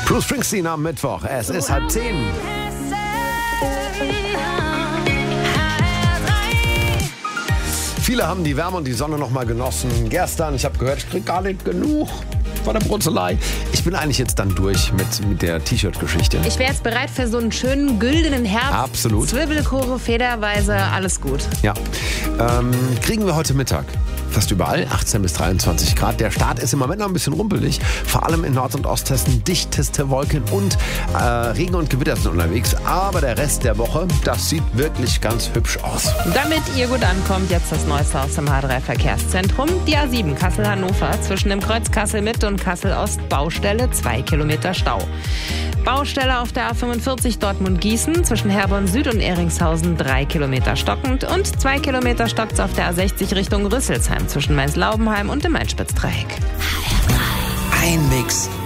Bruce Springsteen am Mittwoch. Es ist 9:30. Viele haben die Wärme und die Sonne noch mal genossen. Gestern, ich habe gehört, ich kriege gar nicht genug von der Brutzelei. Ich bin eigentlich jetzt dann durch mit der T-Shirt-Geschichte. Ich wäre jetzt bereit für so einen schönen güldenen Herbst. Absolut. Zwiebelkuchen, Federweise, alles gut. Ja. Kriegen wir heute Mittag. Fast überall 18 bis 23 Grad. Der Start ist im Moment noch ein bisschen rumpelig. Vor allem in Nord- und Osthessen dichteste Wolken und Regen und Gewitter sind unterwegs. Aber der Rest der Woche, das sieht wirklich ganz hübsch aus. Damit ihr gut ankommt, jetzt das Neueste aus dem H3 Verkehrszentrum. Die A7 Kassel-Hannover zwischen dem Kreuz Kassel-Mitte und Kassel-Ost Baustelle, 2 Kilometer Stau. Baustelle auf der A45 Dortmund-Gießen zwischen Herborn Süd und Ehringshausen, 3 Kilometer stockend und 2 Kilometer stockt's auf der A60 Richtung Rüsselsheim zwischen Mainz-Laubenheim und dem Main-Spitz-Dreieck. Ein Mix